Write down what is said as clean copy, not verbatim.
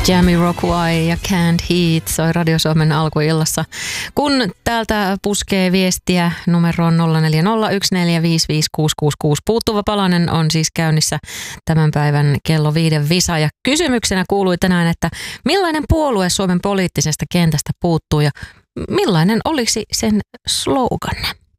Jamiroquai ja Canned Heat soi Radio Suomen alkuillassa. Kun täältä puskee viestiä numeroon 0401455666. Puuttuva palanen on siis käynnissä tämän päivän kello 5 visa. Ja kysymyksenä kuului tänään, että millainen puolue Suomen poliittisesta kentästä puuttuu ja millainen olisi sen slogan?